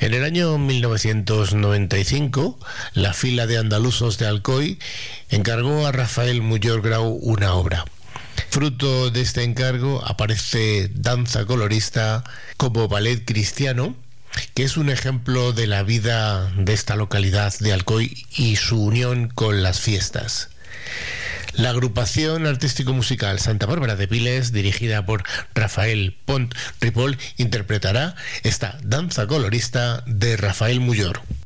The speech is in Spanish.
En el año 1995, la fila de andalusos de Alcoy encargó a Rafael Muyor Grau una obra. Fruto de este encargo aparece Danza Colorista como ballet cristiano, que es un ejemplo de la vida de esta localidad de Alcoy y su unión con las fiestas. La agrupación artístico-musical Santa Bárbara de Piles, dirigida por Rafael Pont Ripoll, interpretará esta Danza Colorista de Rafael Muyor.